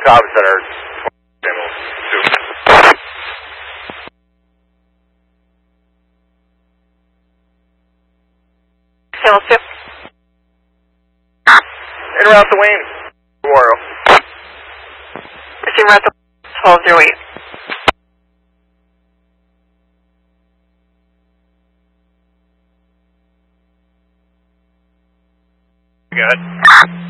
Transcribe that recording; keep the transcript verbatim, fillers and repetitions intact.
Copy Center. Two. Channel two. En route to Wayne. Memorial. Receiver at the twelve zero eight. Good.